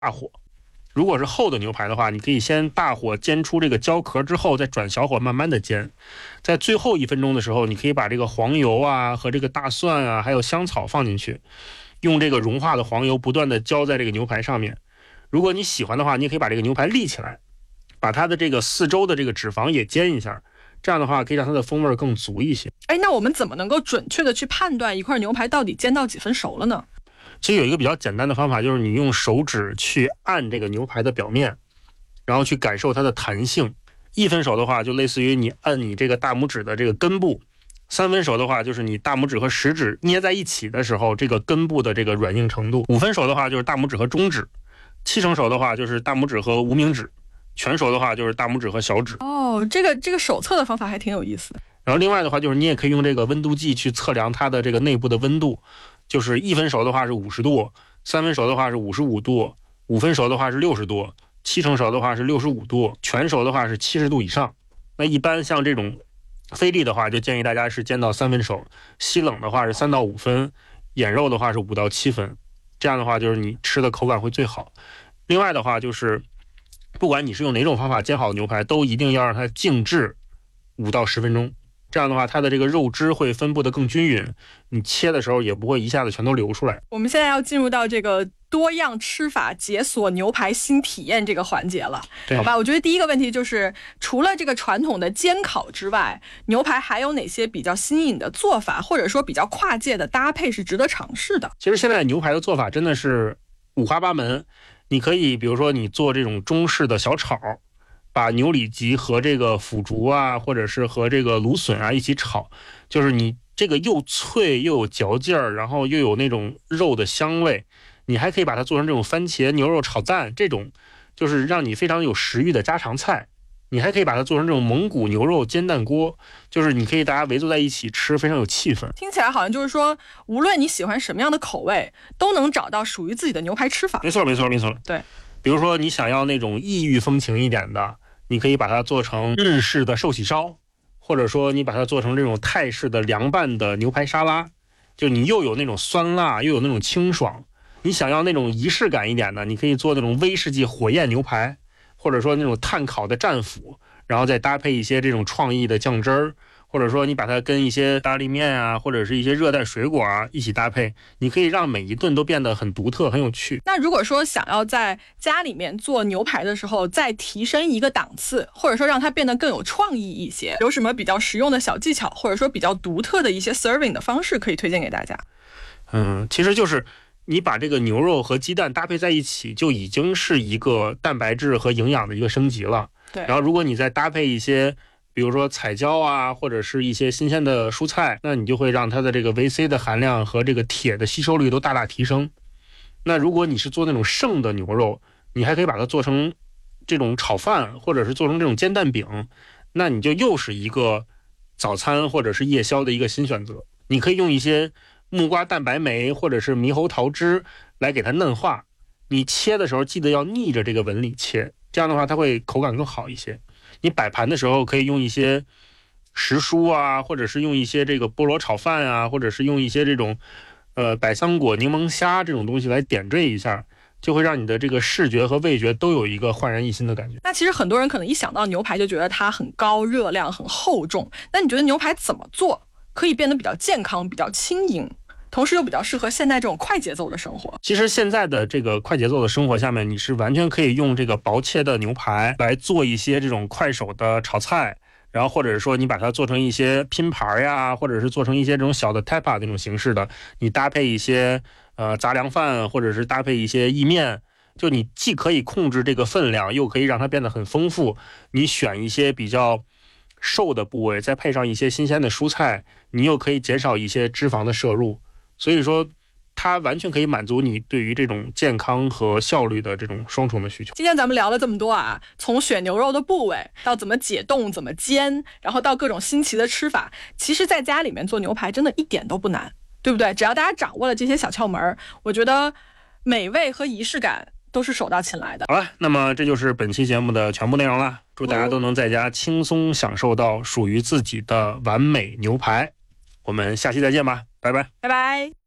火。如果是厚的牛排的话，你可以先大火煎出这个焦壳之后，再转小火慢慢的煎。在最后1分钟的时候，你可以把这个黄油啊和这个大蒜啊还有香草放进去，用这个融化的黄油不断的浇在这个牛排上面。如果你喜欢的话，你也可以把这个牛排立起来，把它的这个四周的这个脂肪也煎一下，这样的话可以让它的风味更足一些。 那我们怎么能够准确的去判断一块牛排到底煎到几分熟了呢？ 其实有一个比较简单的方法，就是你用手指去按这个牛排的表面，然后去感受它的弹性。1分熟的话，就类似于你按你这个大拇指的这个根部；3分熟的话，就是你大拇指和食指捏在一起的时候，这个根部的这个软硬程度；5分熟的话，就是大拇指和中指；7成熟的话，就是大拇指和无名指；全熟的话，就是大拇指和小指。 这个手测的方法还挺有意思的。 然后另外的话，就是你也可以用这个温度计去测量它的这个内部的温度。就是1分熟的话是50度，3分熟的话是55度，5分熟的话是60度，7成熟的话是65度，全熟的话是70度以上。那一般像这种菲力的话，就建议大家是煎到3分熟，西冷的话是3到5分，眼肉的话是5到7分，这样的话就是你吃的口感会最好。另外的话就是不管你是用哪种方法煎好的牛排，都一定要让它静置5到10分钟，这样的话它的这个肉汁会分布的更均匀，你切的时候也不会一下子全都流出来。 我们现在要进入到这个多样吃法解锁牛排新体验这个环节了，好吧？我觉得第一个问题就是，除了这个传统的煎烤之外，牛排还有哪些比较新颖的做法，或者说比较跨界的搭配是值得尝试的？ 其实现在牛排的做法真的是五花八门，你可以比如说你做这种中式的小炒，把牛里脊和这个腐竹啊，或者是和这个芦笋啊一起炒，就是你这个又脆又有嚼劲儿，然后又有那种肉的香味。你还可以把它做成这种番茄牛肉炒蛋，这种就是让你非常有食欲的家常菜。你还可以把它做成这种蒙古牛肉煎蛋锅，就是你可以大家围坐在一起吃，非常有气氛。 听起来好像就是说，无论你喜欢什么样的口味，都能找到属于自己的牛排吃法。 没错。 对， 比如说你想要那种异域风情一点的，你可以把它做成日式的寿喜烧，或者说你把它做成这种泰式的凉拌的牛排沙拉，就你又有那种酸辣，又有那种清爽。你想要那种仪式感一点的，你可以做那种威士忌火焰牛排，或者说那种炭烤的战斧，然后再搭配一些这种创意的酱汁儿，或者说你把它跟一些意大利面啊，或者是一些热带水果啊一起搭配，你可以让每一顿都变得很独特很有趣。 那如果说想要在家里面做牛排的时候再提升一个档次，或者说让它变得更有创意一些，有什么比较实用的小技巧，或者说比较独特的一些 serving 的方式可以推荐给大家？ 其实就是你把这个牛肉和鸡蛋搭配在一起，就已经是一个蛋白质和营养的一个升级了。 对。 然后如果你再搭配一些比如说彩椒啊，或者是一些新鲜的蔬菜，那你就会让它的这个维 C 的含量和这个铁的吸收率都大大提升。那如果你是做那种剩的牛肉，你还可以把它做成这种炒饭，或者是做成这种煎蛋饼，那你就又是一个早餐或者是夜宵的一个新选择。你可以用一些木瓜蛋白酶或者是猕猴桃汁来给它嫩化，你切的时候记得要逆着这个纹理切，这样的话它会口感更好一些。你摆盘的时候可以用一些时蔬啊，或者是用一些这个菠萝炒饭啊，或者是用一些这种百香果柠檬虾这种东西来点缀一下，就会让你的这个视觉和味觉都有一个焕然一新的感觉。 那其实很多人可能一想到牛排就觉得它很高热量很厚重，那你觉得牛排怎么做可以变得比较健康比较轻盈，同时又比较适合现在这种快节奏的生活？ 其实现在的这个快节奏的生活下面，你是完全可以用这个薄切的牛排来做一些这种快手的炒菜，然后或者说你把它做成一些拼盘呀，或者是做成一些这种小的 tapa 那种形式的，你搭配一些杂粮饭，或者是搭配一些意面，就你既可以控制这个分量，又可以让它变得很丰富。你选一些比较瘦的部位，再配上一些新鲜的蔬菜，你又可以减少一些脂肪的摄入。所以说它完全可以满足你对于这种健康和效率的这种双重的需求。 今天咱们聊了这么多啊，从选牛肉的部位到怎么解冻怎么煎，然后到各种新奇的吃法，其实在家里面做牛排真的一点都不难，对不对？只要大家掌握了这些小窍门，我觉得美味和仪式感都是手到擒来的。 好了，那么这就是本期节目的全部内容了。祝大家都能在家轻松享受到属于自己的完美牛排。我们下期再见吧，拜拜， 拜拜。